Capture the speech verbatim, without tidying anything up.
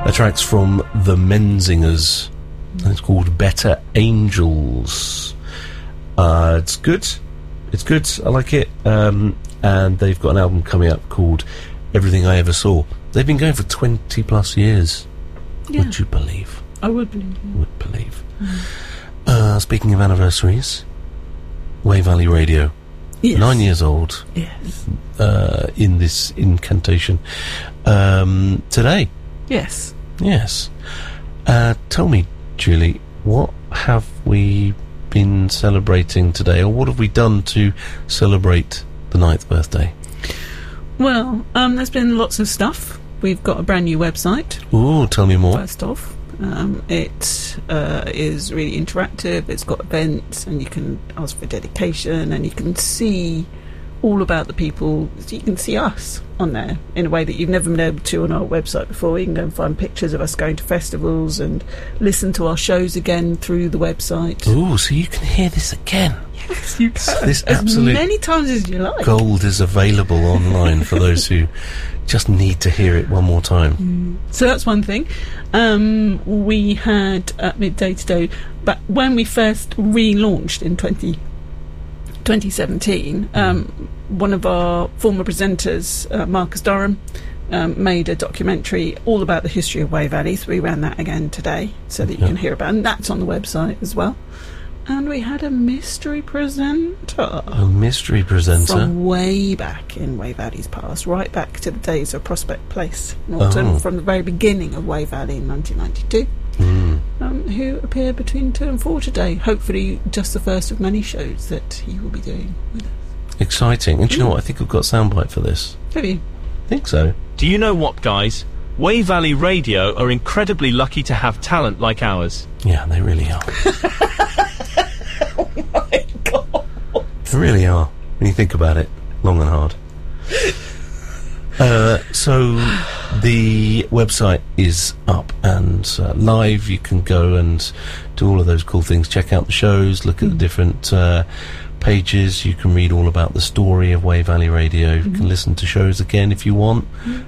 A track's from the Menzingers, and it's called Better Angels. Uh, it's good. It's good. I like it. Um, and they've got an album coming up called Everything I Ever Saw. They've been going for twenty plus years. Yeah. Would you believe? I would believe. Yeah. Would believe. Mm. Uh, speaking of anniversaries, Wave Valley Radio. Yes. Nine years old. Yes. Uh, in this incantation. Um, today. Yes. Yes. Uh, tell me, Julie, what have we been celebrating today, or what have we done to celebrate the ninth birthday? Well, um, there's been lots of stuff. We've got a brand new website. Ooh, tell me more. First off, um, it uh, is really interactive. It's got events, and you can ask for dedication, and you can see all about the people. So you can see us on there in a way that you've never been able to on our website before. You can go and find pictures of us going to festivals and listen to our shows again through the website. Ooh, so you can hear this again. Yes, you can. So this as absolute many times as you like. Gold is available online for those who just need to hear it one more time. Mm. So that's one thing. Um, we had at Midday Today, but when we first relaunched in twenty, twenty seventeen, mm. um, one of our former presenters, uh, Marcus Durham, um, made a documentary all about the history of Wave Valley. So we ran that again today so that you yep. can hear about it. And that's on the website as well. And we had a mystery presenter. A mystery presenter? From way back in Wave Valley's past, right back to the days of Prospect Place, Norton, oh. from the very beginning of Wave Valley in nineteen ninety-two, mm. um, who appeared between two and four today. Hopefully just the first of many shows that he will be doing with us. Exciting. And do you know what? I think I've got a soundbite for this. Have you? I think so. Do you know what, guys? Wave Valley Radio are incredibly lucky to have talent like ours. Yeah, they really are. Oh my God. They really are, when you think about it, long and hard. uh, so, the website is up and uh, live. You can go and do all of those cool things. Check out the shows, look at mm. the different uh, pages. You can read all about the story of Wave Valley Radio. Mm-hmm. You can listen to shows again if you want. Mm.